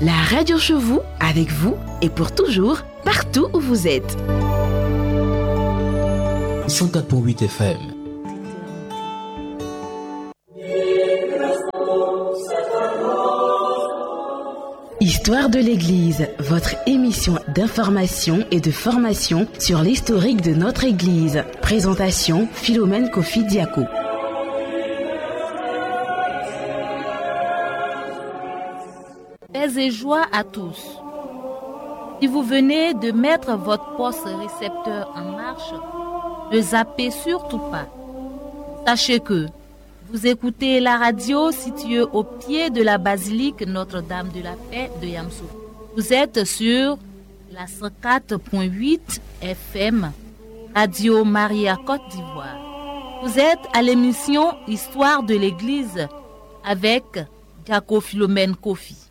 La radio chez vous, avec vous et pour toujours, partout où vous êtes. 104.8 FM. Histoire de l'Église, votre émission d'information et de formation sur l'historique de notre Église. Présentation Philomène Kofi Diako. Paix et joie à tous. Si vous venez de mettre votre poste récepteur en marche, ne zappez surtout pas. Sachez que vous écoutez la radio située au pied de la basilique Notre-Dame de la Paix de Yamoussoukro. Vous êtes sur la 104.8 FM, Radio Maria Côte d'Ivoire. Vous êtes à l'émission Histoire de l'Église avec Diako Philomène Kofi.